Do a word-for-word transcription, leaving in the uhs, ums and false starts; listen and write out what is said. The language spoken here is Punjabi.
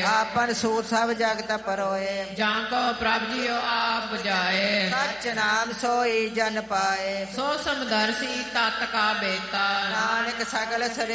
ਆਪਨ ਸੂਤ ਸਭ ਜਗਤ ਪਰੋਏ। ਜਾਂ ਕੋ ਪ੍ਰਭ ਜੀਓ ਆਪ ਬੁਝਾਏ। ਸਚ ਨਾਮ ਸੋਈ ਜਨ ਪਾਏ। ਸੋ ਸਮਦਰਸੀ ਤਤ ਕਾ ਬੇਤਾ। ਨਾਨਕ ਸਗਲ ਸਰੇ